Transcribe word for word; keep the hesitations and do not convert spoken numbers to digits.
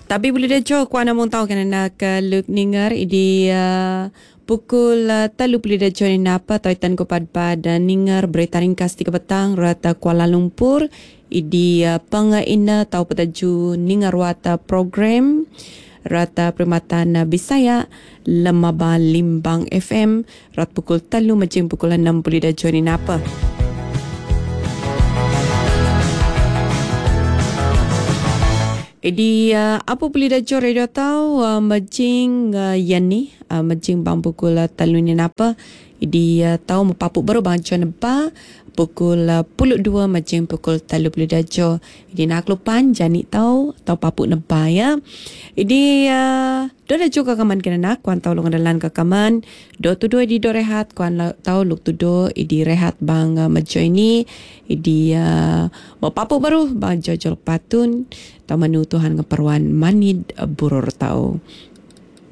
Tapi boleh dah jo kuan among tahu kan nak luk ningar idi uh, pukul uh, telu boleh dah jo ni apa taitan ko padpad dan ningar berita ringkas tiga petang rata Kuala Lumpur idi uh, pengaina tahu petaju ningar wata program rata Perkhidmatan Bisaya Lemaba Limbang F M rat pukul telu macam pukul enam boleh dah jo ni apa. Jadi uh, apa boleh dah jor radio tahu uh, majing uh, yang ni uh, majing bang pukul uh, telu ni apa. Jadi uh, tahu mapapuk baru bang jor neba pukul uh, puluh dua majing pukul telu boleh dah jor. Jadi nak lupan jani tahu tahu papuk neba ya. Jadi uh, do dah jor kakaman kena nak kuan tahu long dalan kakaman do tu do di do rehat kuan tahu luk tu do idi rehat bang uh, majo ini idi uh, mapapuk baru bang jor patun tahu manu Tuhan keperluan manid burur tahu.